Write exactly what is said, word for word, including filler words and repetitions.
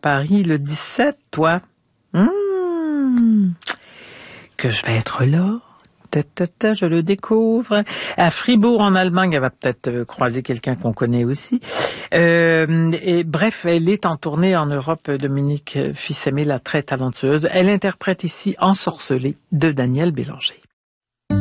Paris le dix-sept, toi. Mmh. Que je vais être là. Ta, ta, ta, je le découvre. À Fribourg, en Allemagne, elle va peut-être euh, croiser quelqu'un qu'on connaît aussi. Euh, et bref, elle est en tournée en Europe, Dominique Fils-Aimé, la très talentueuse. Elle interprète ici Ensorcelée de Daniel Bélanger.